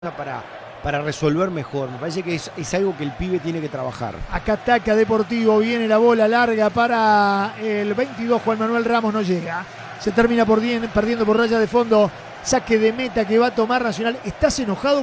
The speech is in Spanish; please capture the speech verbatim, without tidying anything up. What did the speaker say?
para, para resolver mejor. Me parece que es, es algo que el pibe tiene que trabajar. Acá ataca Deportivo, viene la bola larga para el veintidós, Juan Manuel Ramos no llega. Se termina por dien, perdiendo por raya de fondo. Saque de meta que va a tomar Nacional. ¿Estás enojado